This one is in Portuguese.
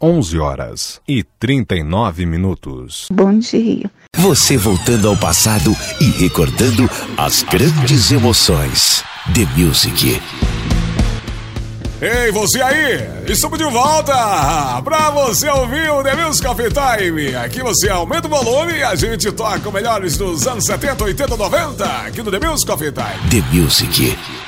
11h39. Bom dia. Você voltando ao passado e recordando as grandes emoções. The Music. Ei, você aí! Estamos de volta pra você ouvir o The Music Coffee Time. Aqui você aumenta o volume e a gente toca o melhores dos anos 70, 80, 90 aqui no The Music Coffee Time. The Music.